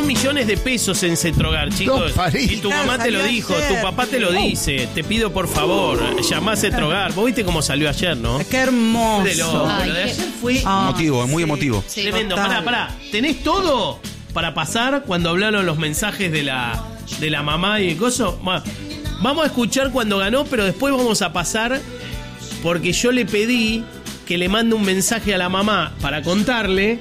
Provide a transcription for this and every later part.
millones de pesos en Cetrogar, chicos. Y tu mamá te lo dijo, tu papá te lo dice. Te pido por favor, llamá a Cetrogar. Vos viste cómo salió ayer, ¿no? Qué hermoso. Lo de ayer fue emotivo, muy emotivo. Sí, tremendo. Pará. ¿Tenés todo para pasar cuando hablaron los mensajes de la mamá y el coso? Bueno, vamos a escuchar cuando ganó, pero después vamos a pasar porque yo le pedí que le mande un mensaje a la mamá para contarle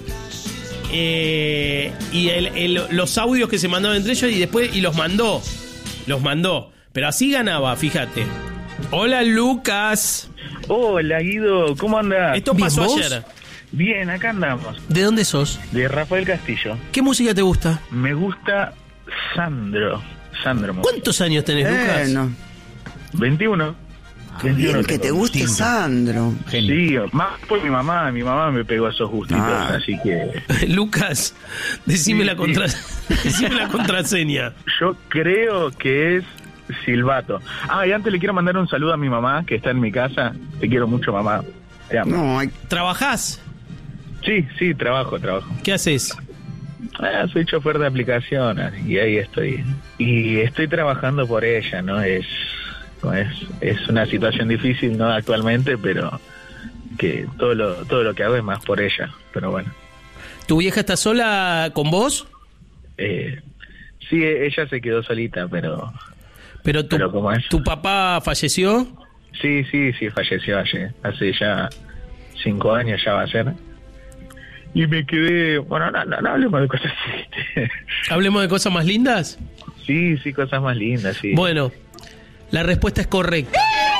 y los audios que se mandaban entre ellos y los mandó. Pero así ganaba, fíjate. Hola, Lucas. Hola, Guido, ¿cómo andás? Esto pasó ayer. Bien, acá andamos. ¿De dónde sos? De Rafael Castillo. ¿Qué música te gusta? Me gusta Sandro. ¿Cuántos años tenés, Lucas? 21. Bien que te guste Sandro. Sí, más por mi mamá me pegó esos gustitos, así que... Lucas, decime la contraseña. Yo creo que es Silvato. Y antes le quiero mandar un saludo a mi mamá, que está en mi casa. Te quiero mucho, mamá. Te amo. ¿Trabajás? Sí, trabajo. ¿Qué haces? Soy chofer de aplicaciones y ahí estoy. Y estoy trabajando por ella, ¿no? Es una situación difícil, ¿no? Actualmente, pero que todo lo que hago es más por ella. Pero bueno. ¿Tu vieja está sola con vos? Sí, ella se quedó solita, pero ¿cómo es? ¿Tu papá falleció? Sí, falleció hace ya 5 años ya va a ser. Y me quedé... Bueno, no hablemos de cosas tristes. ¿Hablemos de cosas más lindas? Sí, cosas más lindas, sí. Bueno, la respuesta es correcta.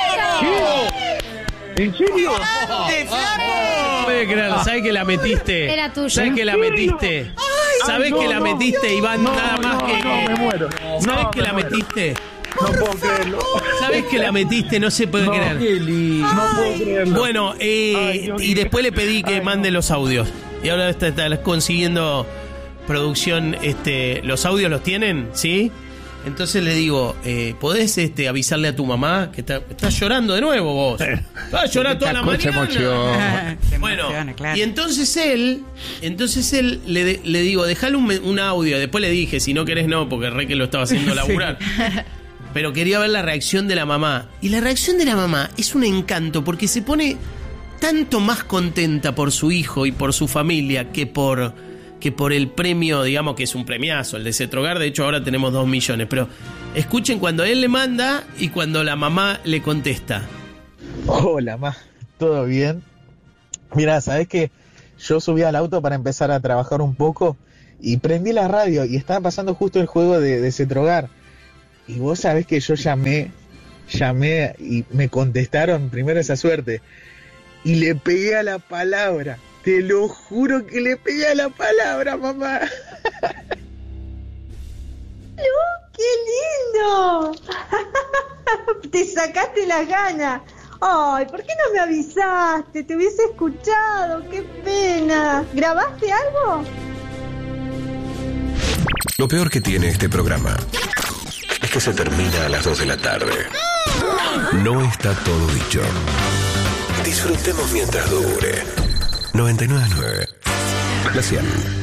¿Qué? ¿En serio? No puede creerlo. ¿Sabes que la metiste? Era tuyo. ¿Sabes que la metiste? ¿Sabes que la metiste, Iván? Nada más que... me muero. ¿Sabes que la metiste? No puedo creerlo. ¿Sabes que la metiste? No se puede creer. No puedo creerlo. Bueno, y después le pedí que mande los audios. Y ahora está consiguiendo producción. ¿Los audios los tienen? ¿Sí? Entonces le digo, ¿podés avisarle a tu mamá que estás llorando de nuevo vos? Vas a llorar toda la mañana. Bueno, claro. Y entonces él le digo, dejale un audio. Después le dije, si no querés no, porque re que lo estaba haciendo laburar. Pero quería ver la reacción de la mamá. Y la reacción de la mamá es un encanto, porque se pone tanto más contenta por su hijo y por su familia que por el premio, digamos que es un premiazo, el de Cetrogar. De hecho ahora tenemos 2 millones. Pero escuchen cuando él le manda y cuando la mamá le contesta. Hola, ma, ¿todo bien? Mira, ¿sabés qué? Yo subí al auto para empezar a trabajar un poco y prendí la radio y estaba pasando justo el juego de Cetrogar. Y vos sabés que yo llamé y me contestaron primero esa suerte. Y le pegué a la palabra. Te lo juro que le pegué a la palabra, mamá. ¡Qué lindo! Te sacaste las ganas. Ay, ¿por qué no me avisaste? Te hubiese escuchado. ¡Qué pena! ¿Grabaste algo? Lo peor que tiene este programa es que se termina a las 2 de la tarde. No está todo dicho. Disfrutemos mientras dure. 99.9 La 100.